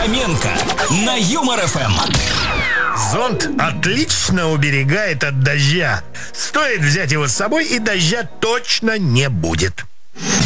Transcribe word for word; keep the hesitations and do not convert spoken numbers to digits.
Фоменко на Юмор эф эм. Зонт отлично уберегает от дождя. Стоит взять его с собой, и дождя точно не будет.